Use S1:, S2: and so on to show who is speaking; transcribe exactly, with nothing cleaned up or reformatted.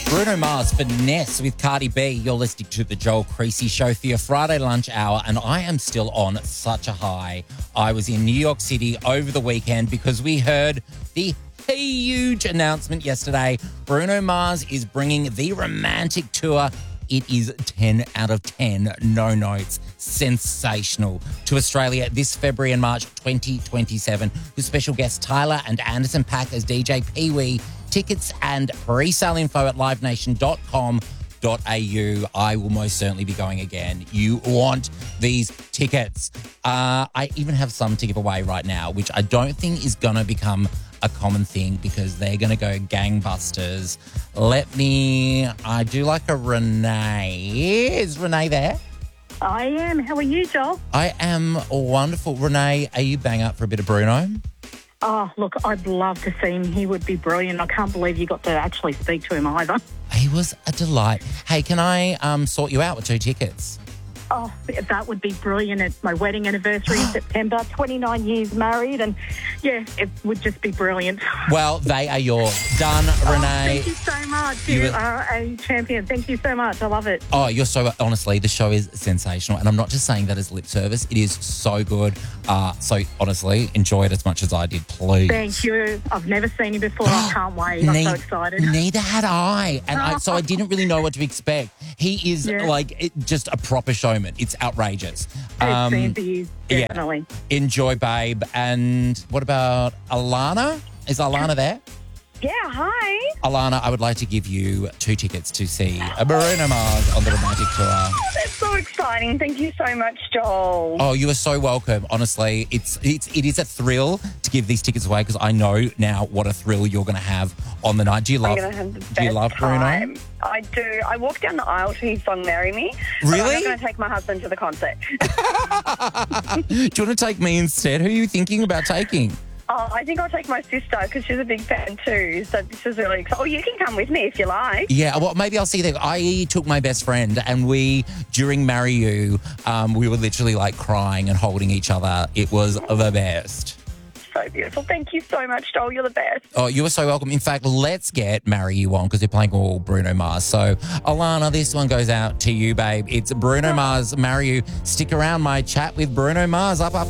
S1: Bruno Mars, Finesse with Cardi B. You're listening to the Joel Creasy Show for your Friday lunch hour, and I am still on such a high. I was in New York City over the weekend because we heard the huge announcement yesterday. Bruno Mars is bringing the Romantic Tour. It is ten out of ten, no notes, sensational, to Australia this February and March twenty twenty-seven, with special guests Tyler and Anderson .Paak as D J Pee Wee. Tickets and pre-sale info at live nation dot com dot a u. I will most certainly be going again. You want these tickets. Uh, I even have some to give away right now, which I don't think is going to become a common thing because they're going to go gangbusters. Let me, I do like a Renee. Is Renee there?
S2: I am. How are you, Joel?
S1: I am wonderful. Renee, are you bang up for a bit of Bruno?
S2: Oh, look, I'd love to see him. He would be brilliant. I can't believe you got to actually speak to him either.
S1: He was a delight. Hey, can I um, sort you out with two tickets?
S2: Oh, that would be brilliant. It's my wedding anniversary in September, twenty-nine years married, and yeah, it would just be brilliant.
S1: Well, they are yours. Done,
S2: Oh,
S1: Renee.
S2: thank you so much. You,
S1: You-
S2: are a champion. Thank you so much. I love it.
S1: Oh, you're so, honestly, the show is sensational. And I'm not just saying that as lip service. It is so good. Uh, so, honestly, enjoy it as much as I did, please.
S2: Thank you. I've never seen him before. I can't wait. I'm
S1: Ne-
S2: so excited.
S1: Neither had I. And I, so I didn't really know what to expect. He is
S2: Yeah.
S1: like it, just a proper showman. It's outrageous.
S2: It seems he is,
S1: yeah.
S2: definitely.
S1: Enjoy, babe. And what about Alana? Is Alana there?
S3: Yeah, hi.
S1: Alana, I would like to give you two tickets to see Bruno Mars on the Romantic Tour.
S3: Oh, that's so exciting. Thank you so much, Joel.
S1: Oh, you are so welcome. Honestly, it's it's it is a thrill to give these tickets away because I know now what a thrill you're going to have on the night. Do you love?
S3: I'm going to have the best
S1: do you love
S3: time.
S1: Bruno?
S3: I do. I walked down the aisle to his song "Marry Me."
S1: Really?
S3: But I'm not going to take my husband to the concert.
S1: Do you want to take me instead? Who are you thinking about taking?
S3: Oh, I think I'll take my sister because she's a big fan too. So this is really exciting. Oh, you can come with me if you like.
S1: Yeah, well, maybe I'll see you there. I took my best friend and we, during Marry You, um, we were literally like crying and holding each other. It was the best.
S3: So beautiful. Thank you so much, Joel. You're the best.
S1: Oh, you are so welcome. In fact, let's get Marry You on because they're playing all Bruno Mars. So, Alana, this one goes out to you, babe. It's Bruno Mars, Marry You. Stick around, my chat with Bruno Mars. Up, up.